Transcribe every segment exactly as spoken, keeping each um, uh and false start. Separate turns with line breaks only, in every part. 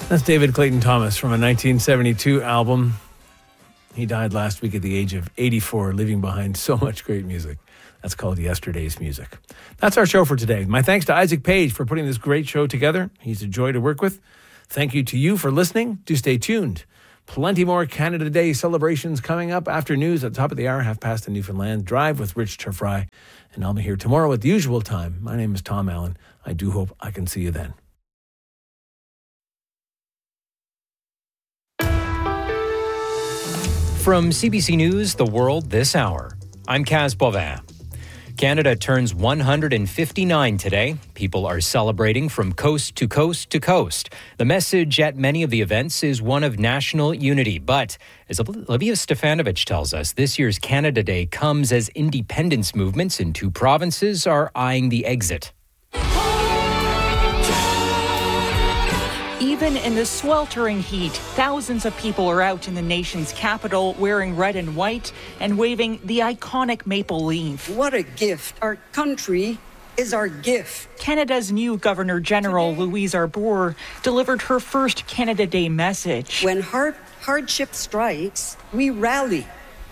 That's David Clayton Thomas from a nineteen seventy-two album. He died last week at the age of eighty-four, leaving behind so much great music. That's called Yesterday's Music. That's our show for today. My thanks to Isaac Page for putting this great show together. He's a joy to work with. Thank you to you for listening. Do stay tuned. Plenty more Canada Day celebrations coming up after news at the top of the hour, half past the Newfoundland Drive with Rich Turfry. And I'll be here tomorrow at the usual time. My name is Tom Allen. I do hope I can see you then.
From C B C News, The World This Hour, I'm Kaz Bovin. Canada turns one hundred fifty-nine today. People are celebrating from coast to coast to coast. The message at many of the events is one of national unity. But as Olivia Stefanovic tells us, this year's Canada Day comes as independence movements in two provinces are eyeing the exit.
Even in the sweltering heat, thousands of people are out in the nation's capital wearing red and white and waving the iconic maple leaf.
What a gift. Our country is our gift.
Canada's new Governor-General, Louise Arbour, delivered her first Canada Day message.
When hard, hardship strikes, we rally.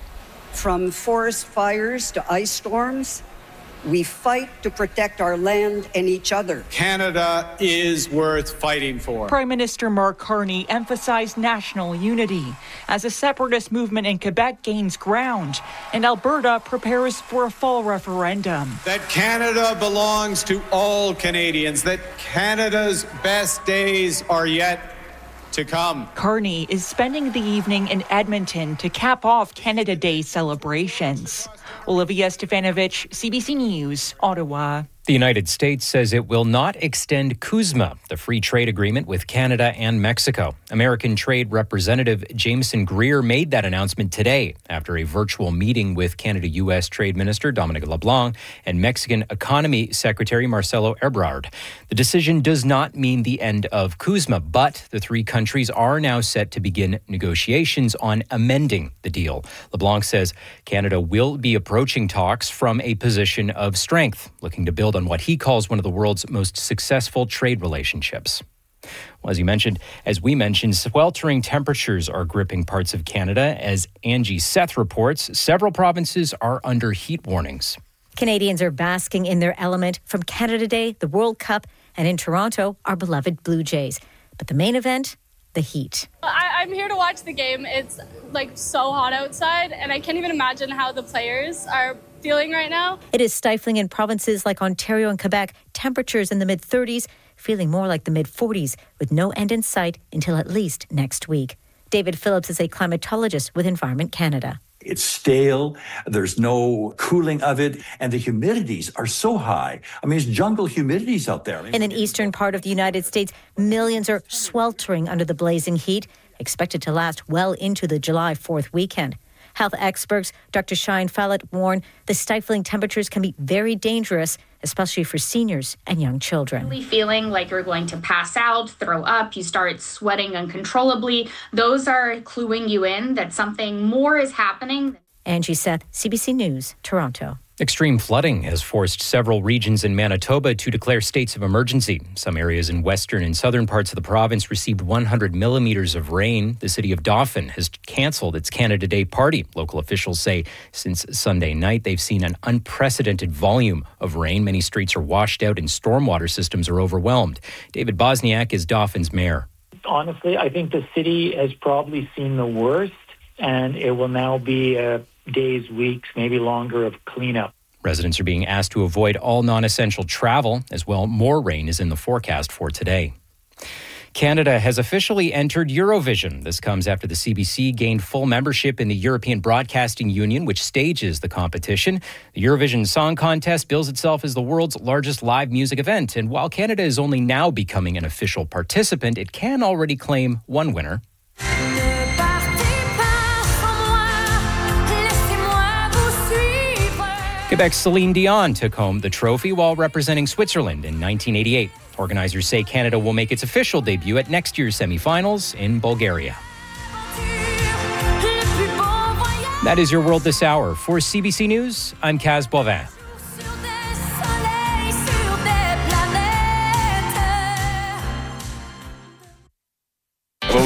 From forest fires to ice storms, we fight to protect our land and each other.
Canada is worth fighting for.
Prime Minister Mark Carney emphasized national unity as a separatist movement in Quebec gains ground and Alberta prepares for a fall referendum.
That Canada belongs to all Canadians, that Canada's best days are yet to come.
Carney is spending the evening in Edmonton to cap off Canada Day celebrations. Olivia Stefanovic, C B C News, Ottawa.
The United States says it will not extend CUSMA, the free trade agreement with Canada and Mexico. American Trade Representative Jameson Greer made that announcement today after a virtual meeting with Canada-U S Trade Minister Dominic LeBlanc and Mexican Economy Secretary Marcelo Ebrard. The decision does not mean the end of CUSMA, but the three countries are now set to begin negotiations on amending the deal. LeBlanc says Canada will be approaching talks from a position of strength, looking to build on what he calls one of the world's most successful trade relationships. Well, as you mentioned, as we mentioned, sweltering temperatures are gripping parts of Canada. As Angie Seth reports, several provinces are under heat warnings.
Canadians are basking in their element from Canada Day, the World Cup, and in Toronto, our beloved Blue Jays. But the main event, the heat.
I, I'm here to watch the game. It's like so hot outside, and I can't even imagine how the players are feeling right now.
It is stifling in provinces like Ontario and Quebec. Temperatures in the mid thirties, feeling more like the mid forties, with no end in sight until at least next week. David Phillips is a climatologist with Environment Canada.
It's stale, there's no cooling of it, and the humidities are so high. I mean, it's jungle humidities out there.
In an eastern part of the United States, millions are sweltering under the blazing heat, expected to last well into the July fourth weekend. Health experts, Doctor Shine Fallett, warn the stifling temperatures can be very dangerous, especially for seniors and young children.
Really feeling like you're going to pass out, throw up, you start sweating uncontrollably. Those are cluing you in that something more is happening.
Angie Seth, C B C News, Toronto.
Extreme flooding has forced several regions in Manitoba to declare states of emergency. Some areas in western and southern parts of the province received one hundred millimeters of rain. The city of Dauphin has canceled its Canada Day party. Local officials say since Sunday night, they've seen an unprecedented volume of rain. Many streets are washed out and stormwater systems are overwhelmed. David Bosniak is Dauphin's mayor.
Honestly, I think the city has probably seen the worst, and it will now be a days, weeks, maybe longer of cleanup.
Residents are being asked to avoid all non-essential travel. As well, more rain is in the forecast for today. Canada has officially entered Eurovision. This comes after the C B C gained full membership in the European Broadcasting Union, which stages the competition. The Eurovision Song Contest bills itself as the world's largest live music event. And while Canada is only now becoming an official participant, it can already claim one winner. Quebec's Celine Dion took home the trophy while representing Switzerland in nineteen eighty-eight. Organizers say Canada will make its official debut at next year's semifinals in Bulgaria. That is your World This Hour. For C B C News, I'm Kaz Bovin.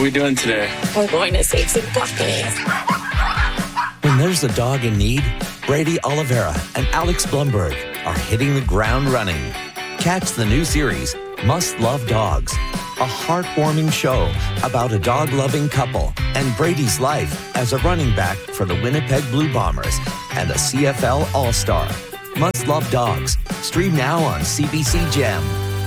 are we doing today?
We're going to save some puppies.
When there's a dog in need, Brady Oliveira and Alex Blumberg are hitting the ground running. Catch the new series, Must Love Dogs, a heartwarming show about a dog-loving couple and Brady's life as a running back for the Winnipeg Blue Bombers and a C F L All-Star. Must Love Dogs. Stream now on C B C Gem.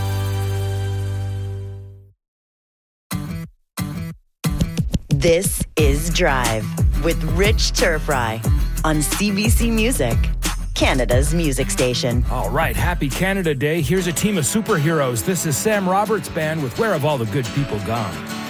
This is Drive with Rich Turfry on C B C Music, Canada's music station.
All right, happy Canada Day. Here's a team of superheroes. This is Sam Roberts' band with Where Have All the Good People Gone?